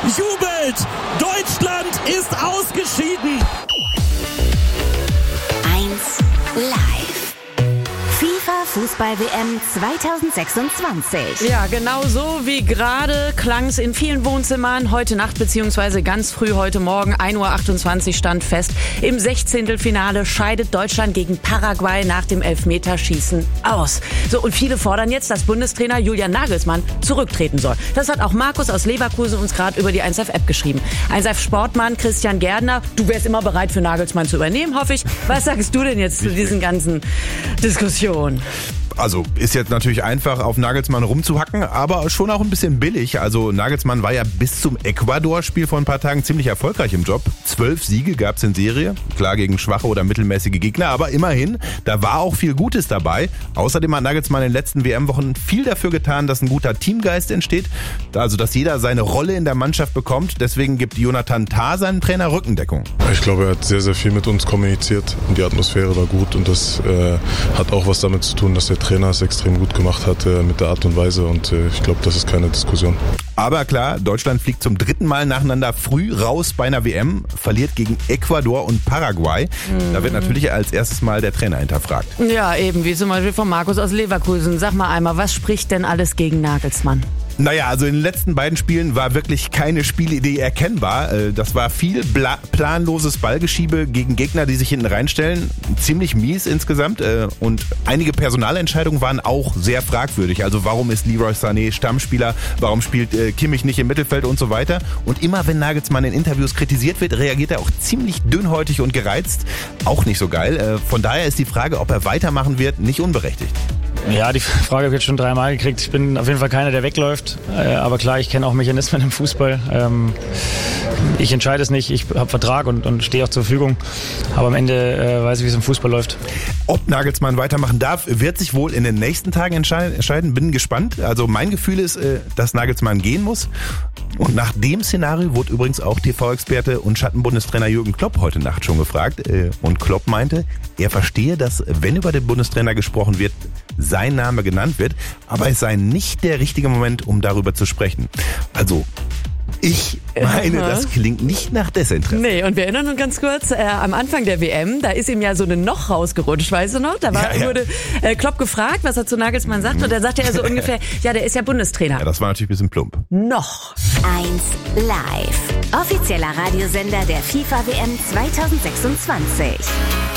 jubelt! Deutschland ist ausgeschieden! 1 Live. FIFA Fußball-WM 2026. Ja, genau so wie gerade klang es in vielen Wohnzimmern heute Nacht bzw. ganz früh heute Morgen, 1:28 Uhr stand fest. Im 16. Finale scheidet Deutschland gegen Paraguay nach dem Elfmeterschießen aus. So, und viele fordern jetzt, dass Bundestrainer Julian Nagelsmann zurücktreten soll. Das hat auch Markus aus Leverkusen uns gerade über die 1Live-App geschrieben. 1Live-Sportmann Christian Gärtner, du wärst immer bereit für Nagelsmann zu übernehmen, hoffe ich. Was sagst du denn jetzt zu diesen ganzen Diskussionen? Also ist jetzt natürlich einfach, auf Nagelsmann rumzuhacken, aber schon auch ein bisschen billig. Also Nagelsmann war ja bis zum Ecuador-Spiel vor ein paar Tagen ziemlich erfolgreich im Job. 12 Siege gab es in Serie, klar gegen schwache oder mittelmäßige Gegner, aber immerhin, da war auch viel Gutes dabei. Außerdem hat Nagelsmann in den letzten WM-Wochen viel dafür getan, dass ein guter Teamgeist entsteht, also dass jeder seine Rolle in der Mannschaft bekommt. Deswegen gibt Jonathan Tah seinem Trainer Rückendeckung. Ich glaube, er hat sehr, sehr viel mit uns kommuniziert und die Atmosphäre war gut und das hat auch was damit zu tun, dass der Trainer es extrem gut gemacht hat mit der Art und Weise und ich glaube, das ist keine Diskussion. Aber klar, Deutschland fliegt zum 3. Mal nacheinander früh raus bei einer WM, verliert gegen Ecuador und Paraguay. Da wird natürlich als erstes Mal der Trainer hinterfragt. Ja, eben wie zum Beispiel von Markus aus Leverkusen. Sag mal einmal, was spricht denn alles gegen Nagelsmann? Naja, also in den letzten beiden Spielen war wirklich keine Spielidee erkennbar. Das war viel planloses Ballgeschiebe gegen Gegner, die sich hinten reinstellen. Ziemlich mies insgesamt. Und einige Personalentscheidungen waren auch sehr fragwürdig. Also warum ist Leroy Sané Stammspieler? Warum spielt Kimmich nicht im Mittelfeld und so weiter? Und immer wenn Nagelsmann in Interviews kritisiert wird, reagiert er auch ziemlich dünnhäutig und gereizt. Auch nicht so geil. Von daher ist die Frage, ob er weitermachen wird, nicht unberechtigt. Ja, die Frage habe ich jetzt schon 3-mal gekriegt. Ich bin auf jeden Fall keiner, der wegläuft. Aber klar, ich kenne auch Mechanismen im Fußball. Ich entscheide es nicht. Ich habe Vertrag und stehe auch zur Verfügung. Aber am Ende weiß ich, wie es im Fußball läuft. Ob Nagelsmann weitermachen darf, wird sich wohl in den nächsten Tagen entscheiden. Bin gespannt. Also mein Gefühl ist, dass Nagelsmann gehen muss. Und nach dem Szenario wurde übrigens auch TV-Experte und Schattenbundestrainer Jürgen Klopp heute Nacht schon gefragt. Und Klopp meinte, er verstehe, dass, wenn über den Bundestrainer gesprochen wird, sein Name genannt wird, aber es sei nicht der richtige Moment, um darüber zu sprechen. Also, ich meine, das klingt nicht nach Desinteresse. Nee, und wir erinnern uns ganz kurz, am Anfang der WM, da ist ihm ja so eine Noch rausgerutscht, weißt du noch? Da wurde Klopp gefragt, was er zu Nagelsmann sagt, und da sagte er so ungefähr, ja, der ist ja Bundestrainer. Ja, das war natürlich ein bisschen plump. Noch. 1 Live. Offizieller Radiosender der FIFA WM 2026.